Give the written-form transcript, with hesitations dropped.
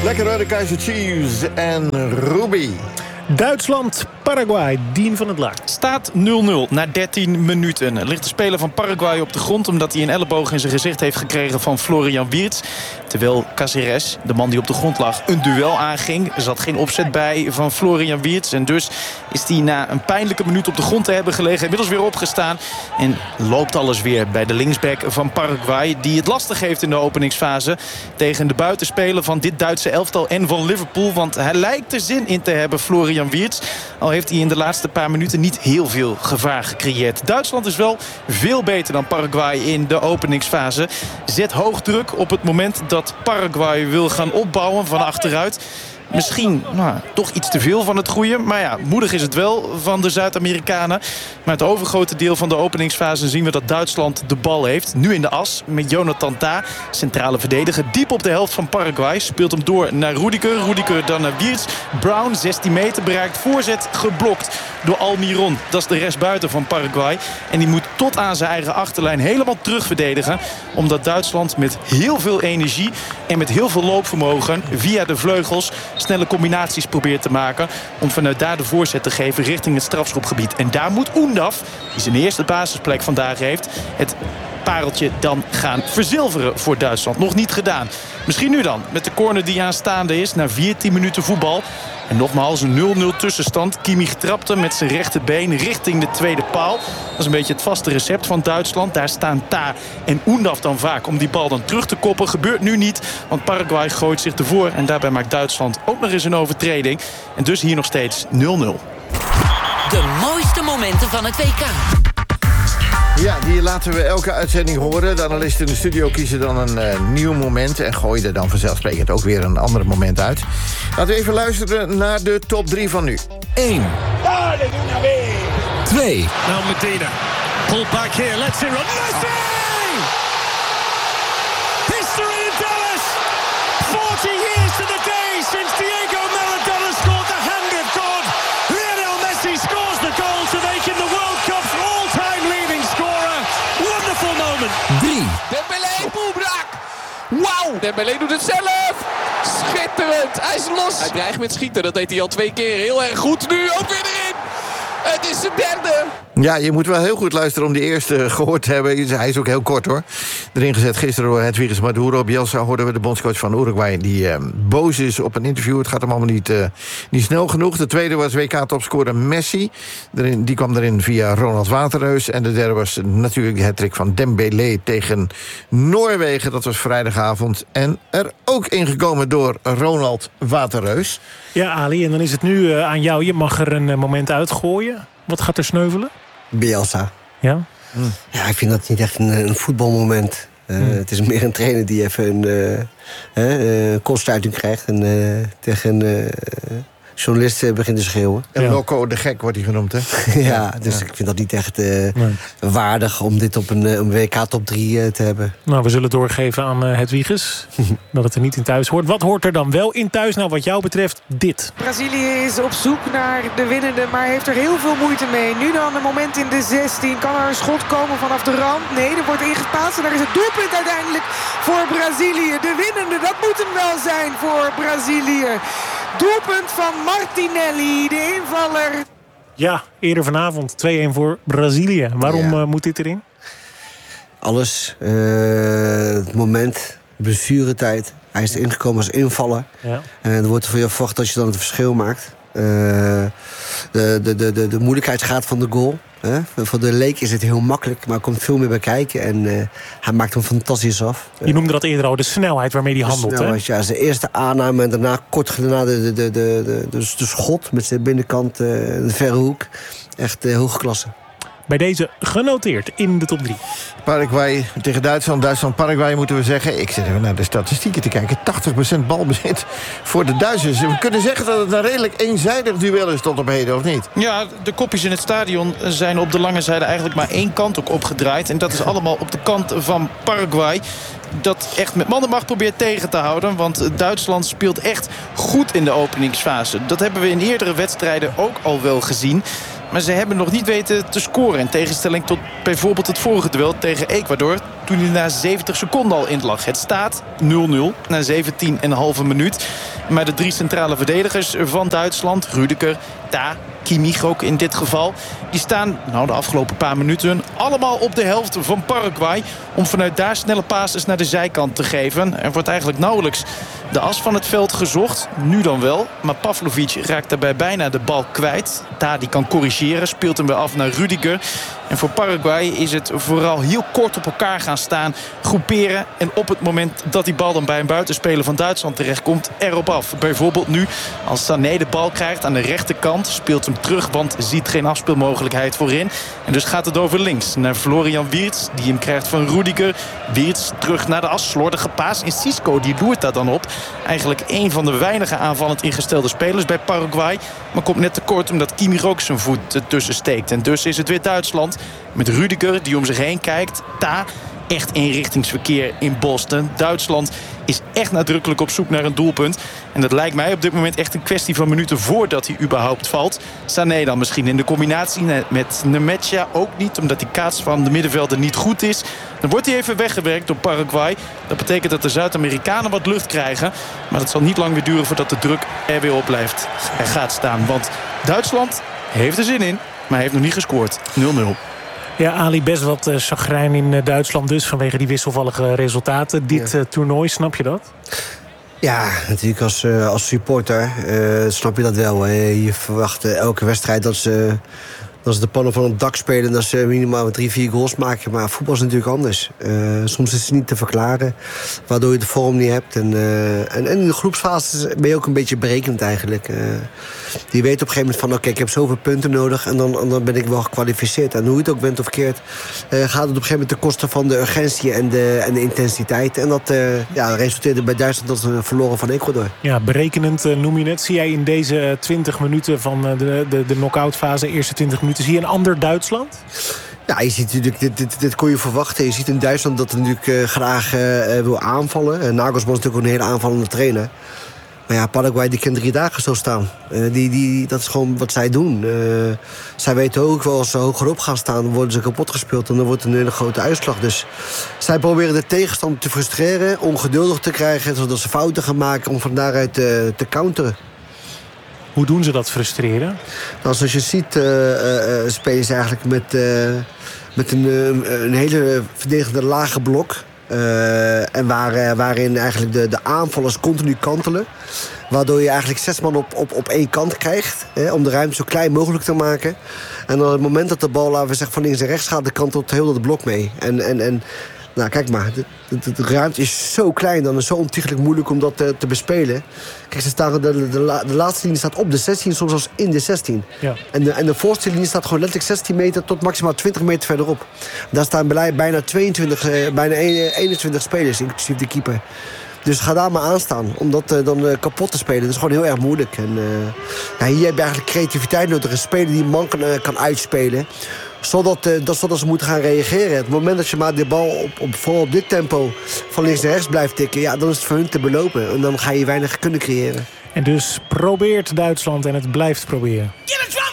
Lekker hoor, de Kaiser Chiefs en Ruby. Duitsland, Paraguay, Dien van het Laar. Staat 0-0 na 13 minuten. Er ligt de speler van Paraguay op de grond omdat hij een elleboog in zijn gezicht heeft gekregen van Florian Wirtz. Terwijl Cáceres, de man die op de grond lag, een duel aanging. Er zat geen opzet bij van Florian Wirtz. En dus is hij na een pijnlijke minuut op de grond te hebben gelegen inmiddels weer opgestaan. En loopt alles weer bij de linksback van Paraguay, die het lastig heeft in de openingsfase tegen de buitenspeler van dit Duitse elftal en van Liverpool. Want hij lijkt er zin in te hebben, Florian Wirtz. Al heeft hij in de laatste paar minuten niet heel veel gevaar gecreëerd. Duitsland is wel veel beter dan Paraguay in de openingsfase. Zet hoog druk op het moment dat Paraguay wil gaan opbouwen van achteruit. Misschien toch iets te veel van het goede. Maar ja, moedig is het wel van de Zuid-Amerikanen. Maar het overgrote deel van de openingsfase zien we dat Duitsland de bal heeft. Nu in de as met Jonathan Tah, centrale verdediger. Diep op de helft van Paraguay. Speelt hem door naar Rudiger. Rudiger dan naar Wirtz. Brown, 16 meter, bereikt. Voorzet geblokt door Almiron. Dat is de rechtsbuiten van Paraguay. En die moet tot aan zijn eigen achterlijn helemaal terug verdedigen. Omdat Duitsland met heel veel energie en met heel veel loopvermogen via de vleugels snelle combinaties probeert te maken om vanuit daar de voorzet te geven richting het strafschopgebied. En daar moet Oendaf, die zijn eerste basisplek vandaag heeft, het pareltje dan gaan verzilveren voor Duitsland. Nog niet gedaan. Misschien nu dan, met de corner die aanstaande is na 14 minuten voetbal. En nogmaals een 0-0 tussenstand. Kimmich trapte met zijn rechterbeen richting de tweede paal. Dat is een beetje het vaste recept van Duitsland. Daar staan Tah en Oendaf dan vaak om die bal dan terug te koppen. Gebeurt nu niet, want Paraguay gooit zich ervoor. En daarbij maakt Duitsland ook nog eens een overtreding. En dus hier nog steeds 0-0. De mooiste momenten van het WK. Ja, die laten we elke uitzending horen. De analisten in de studio kiezen dan een nieuw moment en gooien er dan vanzelfsprekend ook weer een ander moment uit. Laten we even luisteren naar de top 3 van nu. 1. 2. Now Medina. Pull back here. Let's see. Messi! History in Dallas. 40 years to the day since Diego Maradona scored the hand of God. Lionel Messi scores the goal to make him the World Cup's all-time leading scorer. Wonderful moment. 3. Dembélé, Boebrak. Wauw, Dembélé doet het zelf. Schitterend, hij is los. Hij dreigt met schieten, dat deed hij al 2 keer heel erg goed. Nu ook weer erin. Het is de derde. Ja, je moet wel heel goed luisteren om die eerste gehoord te hebben. Hij is ook heel kort, hoor. Erin gezet gisteren door Hedwiges Maduro. Bielsa hoorden we de bondscoach van Uruguay die boos is op een interview. Het gaat hem allemaal niet snel genoeg. De tweede was WK-topscorer Messi. Die kwam erin via Ronald Waterreus. En de derde was natuurlijk de hattrick van Dembélé tegen Noorwegen. Dat was vrijdagavond. En er ook ingekomen door Ronald Waterreus. Ja, Ali, en dan is het nu aan jou. Je mag er een moment uitgooien. Wat gaat er sneuvelen? Bielsa. Ja? Ja, ik vind dat niet echt een voetbalmoment. Het is meer een trainer die even een koststuiting krijgt en tegen journalisten begint te schreeuwen. En Loco de Gek wordt hij genoemd, hè? Ja, dus ik vind dat niet echt waardig om dit op een WK top 3 te hebben. Nou, we zullen doorgeven aan Hedwiges dat het er niet in thuis hoort. Wat hoort er dan wel in thuis? Nou, wat jou betreft, dit. Brazilië is op zoek naar de winnende, maar heeft er heel veel moeite mee. Nu dan een moment in de 16. Kan er een schot komen vanaf de rand? Nee, er wordt ingepaast en daar is het doelpunt uiteindelijk voor Brazilië. De winnende, dat moet hem wel zijn voor Brazilië. Doelpunt van Martinelli, de invaller. Ja, eerder vanavond 2-1 voor Brazilië. Waarom moet dit erin? Alles. Het moment, blessuretijd. Hij is erin gekomen als invaller. Ja. En er wordt van je verwacht dat je dan het verschil maakt. De moeilijkheidsgraad van de goal. Voor de leek is het heel makkelijk, maar er komt veel meer bij kijken. En hij maakt hem fantastisch af. Je noemde dat eerder al, de snelheid waarmee hij handelt. Snelheid, hè? Ja, zijn eerste aanname en daarna kort daarna de schot met zijn binnenkant, de verre hoek. Echt hoge klasse. Bij deze genoteerd in de top 3. Paraguay tegen Duitsland. Duitsland-Paraguay moeten we zeggen. Ik zit even naar de statistieken te kijken. 80% balbezit voor de Duitsers. We kunnen zeggen dat het een redelijk eenzijdig duel is tot op heden, of niet? Ja, de kopjes in het stadion zijn op de lange zijde eigenlijk maar één kant ook opgedraaid. En dat is allemaal op de kant van Paraguay. Dat echt met mannenmacht probeert tegen te houden. Want Duitsland speelt echt goed in de openingsfase. Dat hebben we in eerdere wedstrijden ook al wel gezien. Maar ze hebben nog niet weten te scoren. In tegenstelling tot bijvoorbeeld het vorige duel tegen Ecuador. toen hij na 70 seconden al in lag. Het staat 0-0 na 17,5 minuut. Maar de 3 centrale verdedigers van Duitsland, Rüdiger, Ta, Kimmich ook in dit geval, die staan de afgelopen paar minuten allemaal op de helft van Paraguay om vanuit daar snelle passes naar de zijkant te geven. Er wordt eigenlijk nauwelijks de as van het veld gezocht. Nu dan wel, maar Pavlovic raakt daarbij bijna de bal kwijt. Ta die kan corrigeren, speelt hem weer af naar Rüdiger. En voor Paraguay is het vooral heel kort op elkaar gaan staan, groeperen. En op het moment dat die bal dan bij een buitenspeler van Duitsland terechtkomt, erop af. Bijvoorbeeld nu, als Sané de bal krijgt aan de rechterkant, speelt hem terug, want ziet geen afspeelmogelijkheid voorin. En dus gaat het over links naar Florian Wirtz, die hem krijgt van Rüdiger. Wirtz terug naar de as, slordige paas. En Cisco die loert daar dan op. Eigenlijk een van de weinige aanvallend ingestelde spelers bij Paraguay. Maar komt net tekort omdat Kimmich ook zijn voet tussen steekt. En dus is het weer Duitsland met Rüdiger die om zich heen kijkt. Ta, echt eenrichtingsverkeer in Boston. Duitsland is echt nadrukkelijk op zoek naar een doelpunt. En dat lijkt mij op dit moment echt een kwestie van minuten voordat hij überhaupt valt. Sané dan misschien in de combinatie met Nemetja ook niet, omdat die kaats van de middenvelder niet goed is. Dan wordt hij even weggewerkt door Paraguay. Dat betekent dat de Zuid-Amerikanen wat lucht krijgen. Maar dat zal niet lang weer duren voordat de druk er weer op blijft. Er gaat staan, want Duitsland heeft er zin in, maar heeft nog niet gescoord. 0-0. Ja, Ali, best wat chagrijn in Duitsland dus vanwege die wisselvallige resultaten. Dit toernooi, snap je dat? Ja, natuurlijk als supporter snap je dat wel. Je verwacht elke wedstrijd dat ze de pannen van het dak spelen, dat ze minimaal 3-4 goals maken. Maar voetbal is natuurlijk anders. Soms is het niet te verklaren, waardoor je de vorm niet hebt. En in de groepsfase ben je ook een beetje berekend eigenlijk. Je weet op een gegeven moment van, oké, ik heb zoveel punten nodig en dan ben ik wel gekwalificeerd. En hoe het ook bent of keert, gaat het op een gegeven moment ten koste van de urgentie en de intensiteit. En dat resulteerde bij Duitsland tot een verloren van Ecuador. Ja, berekenend noem je het. Zie jij in deze 20 minuten van de knock-out fase, eerste 20 minuten, zie je een ander Duitsland? Ja, je ziet natuurlijk, dit kon je verwachten. Je ziet in Duitsland dat het natuurlijk graag wil aanvallen. Nagelsmann is natuurlijk ook een hele aanvallende trainer. Maar ja, Paraguay die kan 3 dagen zo staan. Dat is gewoon wat zij doen. Zij weten ook wel, als ze hogerop gaan staan, worden ze kapot gespeeld en dan wordt het een hele grote uitslag. Dus zij proberen de tegenstander te frustreren, ongeduldig te krijgen, zodat ze fouten gaan maken om van daaruit te counteren. Hoe doen ze dat frustreren? Nou, zoals je ziet spelen ze eigenlijk met een hele verdedigende lage blok. En waarin eigenlijk de aanvallers continu kantelen. Waardoor je eigenlijk 6 man op 1 kant krijgt. Om de ruimte zo klein mogelijk te maken. En op het moment dat de bal, laten we zeggen, van links en rechts gaat, dan kantelt heel dat blok mee. En nou, kijk maar, de ruimte is zo klein, dan is het zo ontiegelijk moeilijk om dat te bespelen. Kijk, de laatste linie staat op de 16, soms zelfs in de 16. Ja. En de voorste linie staat gewoon letterlijk 16 meter tot maximaal 20 meter verderop. Daar staan bijna 21 spelers, inclusief de keeper. Dus ga daar maar aan staan, om dat dan kapot te spelen. Dat is gewoon heel erg moeilijk. En hier heb je eigenlijk creativiteit nodig. Een speler die een man kan uitspelen, zodat ze moeten gaan reageren. Het moment dat je maar de bal vooral op dit tempo van links naar rechts blijft tikken, ja, dan is het voor hun te belopen. En dan ga je weinig kunnen creëren. En dus probeert Duitsland en het blijft proberen.